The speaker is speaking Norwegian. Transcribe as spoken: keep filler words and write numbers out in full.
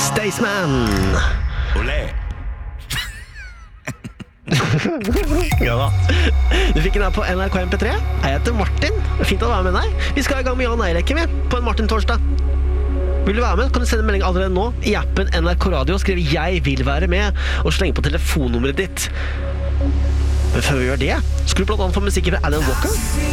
Staysman. Olé. Ja da. Du fikk den her på N R K M P tre. Jeg heter Martin. Fint å være med deg. Vi skal i gang med Jan Eirik på en Martin-torsdag. Vil du være med, kan du sende en melding allerede nå i appen N R K Radio og skrive «Jeg vil være med» og slenge på telefonnummeret ditt. Men før vi gjør det, skal du blant annet få musikk fra Alan Walker.